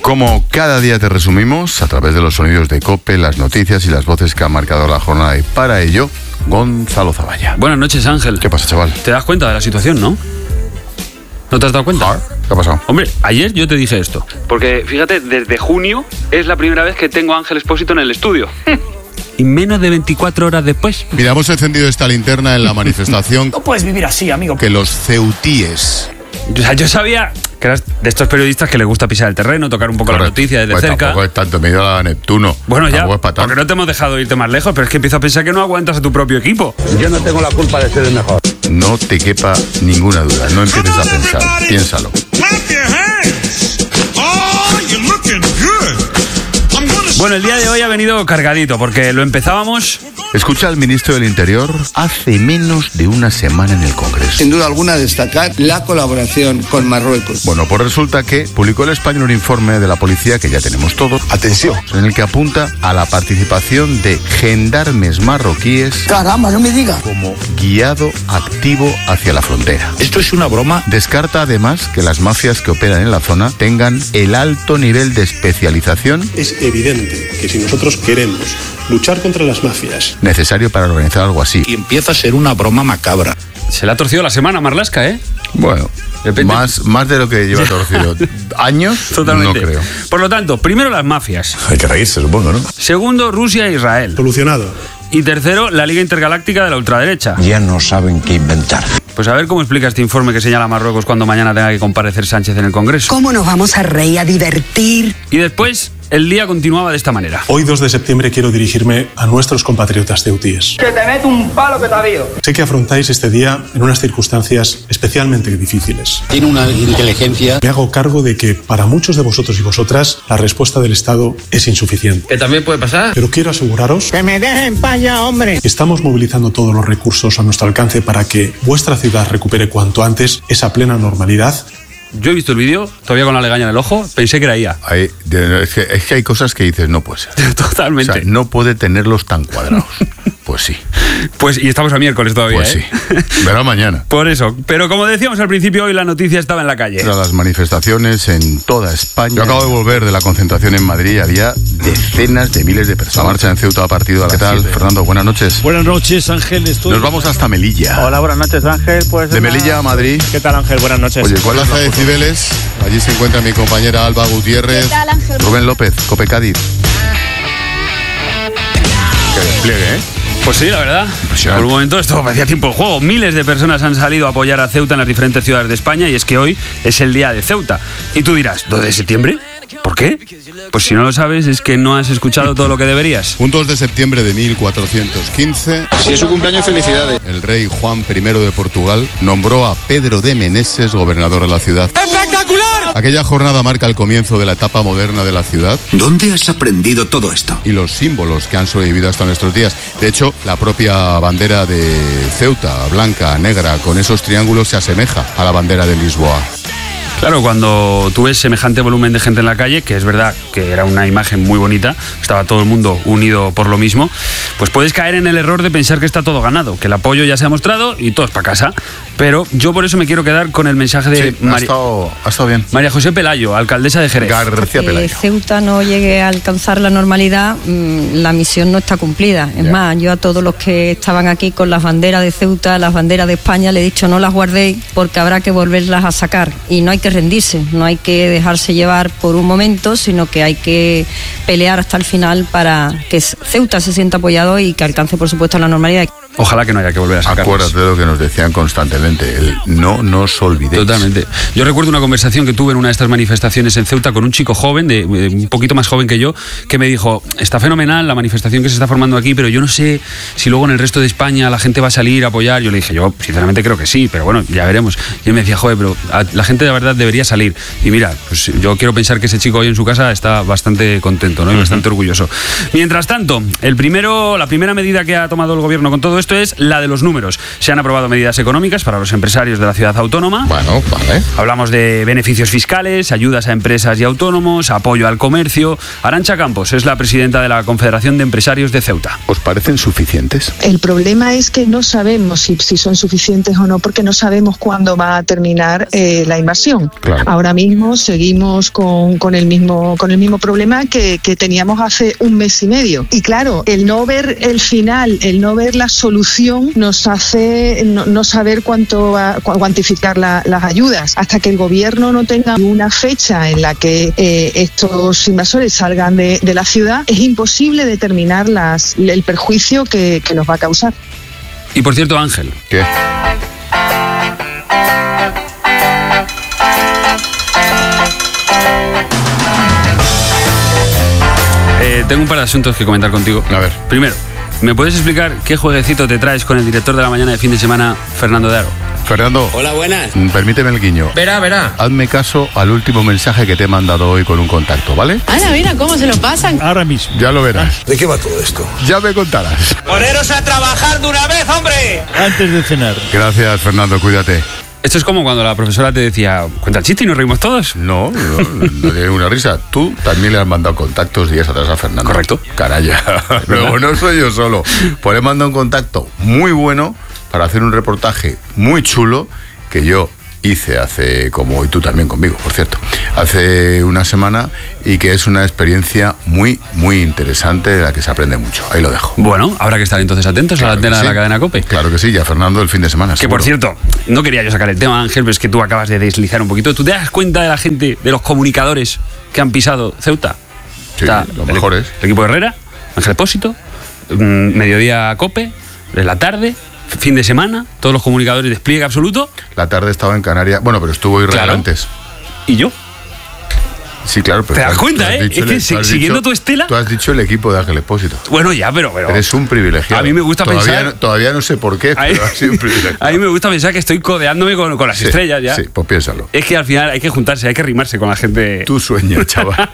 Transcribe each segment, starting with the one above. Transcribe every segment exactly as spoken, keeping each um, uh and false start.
Como cada día te resumimos a través de los sonidos de COPE, las noticias y las voces que han marcado la jornada, y para ello, Gonzalo Zavalla. Buenas noches, Ángel. ¿Qué pasa, chaval? ¿Te das cuenta de la situación, no? ¿No te has dado cuenta? ¿Qué ha pasado? Hombre, ayer yo te dije esto. Porque, fíjate, desde junio es la primera vez que tengo a Ángel Expósito en el estudio. Y menos de veinticuatro horas después. Mira, hemos encendido esta linterna en la manifestación. No puedes vivir así, amigo. Que los ceutíes... O sea, yo sabía que eras de estos periodistas que les gusta pisar el terreno, tocar un poco Correcto. la noticia desde Pues cerca. Tampoco es tanto, me he ido a Neptuno. Bueno, ya, Tampoco es para tanto. porque no te hemos dejado irte más lejos, pero es que empiezo a pensar que no aguantas a tu propio equipo. Yo no tengo la culpa de ser el mejor. No te quepa ninguna duda, no empieces a pensar, piénsalo. Bueno, el día de hoy ha venido cargadito, porque lo empezábamos... Escucha al ministro del Interior hace menos de una semana en el Congreso. Sin duda alguna destacar la colaboración con Marruecos. Bueno, pues resulta que publicó el Español un informe de la policía que ya tenemos todos. Atención. En el que apunta a la participación de gendarmes marroquíes. Caramba, no me diga. Como guiado activo hacia la frontera. ¿Esto es una broma? Descarta además que las mafias que operan en la zona tengan el alto nivel de especialización. Es evidente que si nosotros queremos luchar contra las mafias, necesario para organizar algo así. Y empieza a ser una broma macabra. Se le ha torcido la semana a Marlaska, ¿eh? Bueno, más, más de lo que lleva torcido. ¿Años? Totalmente. No creo. Por lo tanto, primero las mafias. Hay que reírse, supongo, ¿no? Segundo, Rusia e Israel. solucionado. Y tercero, la Liga Intergaláctica de la Ultraderecha. Ya no saben qué inventar. Pues a ver cómo explica este informe que señala Marruecos cuando mañana tenga que comparecer Sánchez en el Congreso. ¿Cómo nos vamos a reír, a divertir? Y después, el día continuaba de esta manera. Hoy, dos de septiembre, quiero dirigirme a nuestros compatriotas ceutíes. Que te meto un palo que te avío. Sé que afrontáis este día en unas circunstancias especialmente difíciles. Tiene una inteligencia. Me hago cargo de que para muchos de vosotros y vosotras la respuesta del Estado es insuficiente. ¿Que también puede pasar? Pero quiero aseguraros Que me dejen pa' allá, hombre. que estamos movilizando todos los recursos a nuestro alcance para que vuestra ciudad recupere cuanto antes esa plena normalidad. Yo he visto el vídeo, todavía con la legaña en el ojo, pensé que era I A. Hay, de, es, que, es que hay cosas que dices, no puede ser. Totalmente. O sea, no puede tenerlos tan cuadrados. Pues sí. Pues, y estamos a miércoles todavía, Pues ¿eh? sí. Verá mañana. Por eso. Pero como decíamos al principio, hoy la noticia estaba en la calle. Tras las manifestaciones en toda España. Yo acabo de volver de la concentración en Madrid. Había decenas de miles de personas. La marcha en Ceuta ha partido a la... ¿Qué tal, Fernando? Buenas noches. Buenas noches, Ángel. Estoy... Nos vamos hasta Melilla. Hola, buenas noches, Ángel. Pues de Melilla a Madrid. ¿Qué tal, Ángel? Buenas noches. Oye, ¿cuál es la de Cibeles? Allí se encuentra mi compañera Alba Gutiérrez. ¿Qué tal, Ángel? Rubén López, Cope Cádiz. Qué despliegue, ¿eh? Pues sí, la verdad. Por un momento esto parecía tiempo de juego. Miles de personas han salido a apoyar a Ceuta en las diferentes ciudades de España, y es que hoy es el día de Ceuta. Y tú dirás, ¿dos de septiembre? ¿Por qué? Pues si no lo sabes es que no has escuchado todo lo que deberías. Un dos de septiembre de mil cuatrocientos quince. Si es su cumpleaños, felicidades. El rey Juan primero de Portugal nombró a Pedro de Meneses gobernador de la ciudad. ¡Espectacular! Aquella jornada marca el comienzo de la etapa moderna de la ciudad ¿Dónde has aprendido todo esto? y los símbolos que han sobrevivido hasta nuestros días. De hecho, la propia bandera de Ceuta, blanca, negra, con esos triángulos, se asemeja a la bandera de Lisboa. Claro, cuando tú ves semejante volumen de gente en la calle, que es verdad que era una imagen muy bonita, estaba todo el mundo unido por lo mismo, pues puedes caer en el error de pensar que está todo ganado, que el apoyo ya se ha mostrado y todos para casa. Pero yo por eso me quiero quedar con el mensaje de Sí, Mari- ha, estado, ha estado bien. María José Pelayo, alcaldesa de Jerez. García Que Pelayo. Ceuta no llegue a alcanzar la normalidad, mmm, la misión no está cumplida. Es Ya. más, yo a todos los que estaban aquí con las banderas de Ceuta, las banderas de España, le he dicho no las guardéis porque habrá que volverlas a sacar. Y no hay que rendirse, no hay que dejarse llevar por un momento, sino que hay que pelear hasta el final para que Ceuta se sienta apoyado y que alcance, por supuesto, la normalidad. Ojalá que no haya que volver a sacarlas. Acuérdate de lo que nos decían constantemente, el no nos olvidéis. Totalmente. Yo recuerdo una conversación que tuve en una de estas manifestaciones en Ceuta con un chico joven, de, de un poquito más joven que yo, que me dijo, está fenomenal la manifestación que se está formando aquí, pero yo no sé si luego en el resto de España la gente va a salir a apoyar. Yo le dije, yo sinceramente creo que sí, pero bueno, ya veremos. Y él me decía, joder, pero la gente de verdad debería salir. Y mira, pues yo quiero pensar que ese chico hoy en su casa está bastante contento, ¿no? Y bastante orgulloso. Mientras tanto, el primero, la primera medida que ha tomado el gobierno con todo supuesto es la de los números. Se han aprobado medidas económicas para los empresarios de la ciudad autónoma. Bueno, vale. Hablamos de beneficios fiscales, ayudas a empresas y autónomos, apoyo al comercio. Arantxa Campos es la presidenta de la Confederación de Empresarios de Ceuta. ¿Os parecen suficientes? El problema es que no sabemos si, si son suficientes o no, porque no sabemos cuándo va a terminar eh, la invasión. Claro. Ahora mismo seguimos con, con, el, mismo, con el mismo problema que, que teníamos hace un mes y medio. Y claro, el no ver el final, el no ver la solución, nos hace no, no saber cuánto va, cuantificar la, las ayudas. Hasta que el gobierno no tenga una fecha en la que eh, estos invasores salgan de, de la ciudad, es imposible determinar las, el perjuicio que, que nos va a causar. Y por cierto, Ángel. ¿Qué? Eh, tengo un par de asuntos que comentar contigo. A ver. Primero, ¿me puedes explicar qué jueguecito te traes con el director de la mañana de fin de semana, Fernando de Aro? Fernando. Hola, buenas. Permíteme el guiño. Verá, verá. Hazme caso al último mensaje que te he mandado hoy con un contacto, ¿vale? Ana, mira cómo se lo pasan. Ahora mismo. Ya lo verás. ¿De qué va todo esto? Ya me contarás. ¡Poneros a trabajar de una vez, hombre! Antes de cenar. Gracias, Fernando, cuídate. Esto es como cuando la profesora te decía, cuenta el chiste y nos reímos todos. No, no, no tiene una risa. Tú también le has mandado contactos días atrás a Fernando. Correcto. Caralla. Luego no soy yo solo. Pues le he mandado un contacto muy bueno para hacer un reportaje muy chulo que yo hice hace, como y tú también conmigo, por cierto, hace una semana, y que es una experiencia muy, muy interesante de la que se aprende mucho. Ahí lo dejo. Bueno, habrá que estar entonces atentos Claro a la antena sí. de la cadena COPE. Claro que sí, ya Fernando el fin de semana. Que seguro. por cierto, no quería yo sacar el tema, Ángel, pero es que tú acabas de deslizar un poquito. ¿Tú te das cuenta de la gente, de los comunicadores que han pisado Ceuta? Sí, Está los el, mejores. El equipo de Herrera, Ángel Expósito, mmm, mediodía COPE, en la tarde, fin de semana, todos los comunicadores de despliegue absoluto. La tarde estaba en Canarias. Bueno, pero estuvo Israel Claro. antes. ¿Y yo? Sí, claro. Pero ¿Te das tú has- cuenta, tú has eh? dicho Es que el- si- tú has siguiendo dicho- tu estela- Tú has dicho el equipo de Ángel Expósito. Bueno, ya, pero... pero Eres un privilegiado. A mí me gusta todavía pensar- No, todavía no sé por qué, A mí, pero ha sido un privilegiado. a mí me gusta pensar que estoy codeándome con, con las Sí, estrellas ya. Sí, pues piénsalo. Es que al final hay que juntarse, hay que rimarse con la gente. Tu sueño, chaval.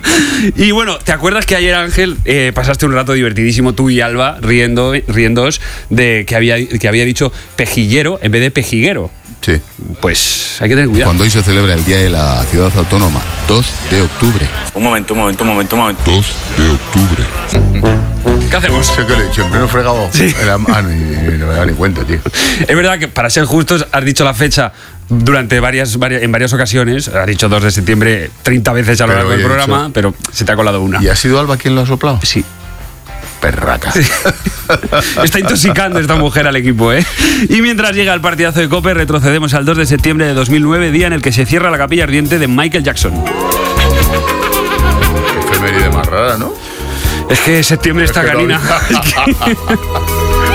Y bueno, ¿te acuerdas que ayer, Ángel, eh, pasaste un rato divertidísimo tú y Alba riendo, riéndoos de que había, que había dicho pejillero en vez de pejiguero? Sí. Pues hay que tener cuidado. Cuando hoy se celebra el Día de la Ciudad Autónoma, dos de octubre. Un momento, un momento, un momento, un momento. dos de octubre. ¿Qué hacemos? Sé que le he dicho en pleno fregado. Sí. Era, ah, ni, ni- no me da ni cuenta, tío. Es verdad que, para ser justos, has dicho la fecha durante varias, varias en varias ocasiones. Has dicho dos de septiembre treinta veces a lo Pero largo del hoy he programa, dicho- pero se te ha colado una. ¿Y ha sido Alba quien lo ha soplado? Sí. Perraca. Está intoxicando esta mujer al equipo, ¿eh? Y mientras llega el partidazo de COPE, retrocedemos al dos de septiembre de dos mil nueve, día en el que se cierra la capilla ardiente de Michael Jackson. Qué efeméride más rara, ¿no? Es que septiembre está, Es que no- Karina.